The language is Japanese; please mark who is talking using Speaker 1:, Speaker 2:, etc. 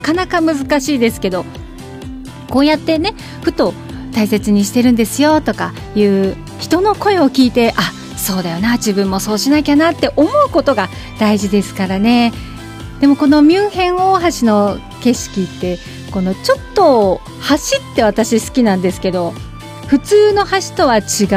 Speaker 1: かなか難しいですけど、こうやってねふと大切にしてるんですよとかいう人の声を聞いて、あ、そうだよな、自分もそうしなきゃなって思うことが大事ですからね。でもこのミュンヘン大橋の景色ってこのちょっと橋って私好きなんですけど、普通の橋とは違